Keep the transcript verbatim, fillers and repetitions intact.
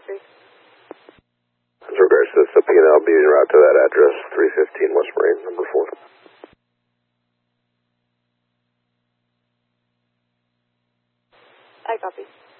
three. With regards to the P and L, be en route to that address, three fifteen West Marine, number four. I copy.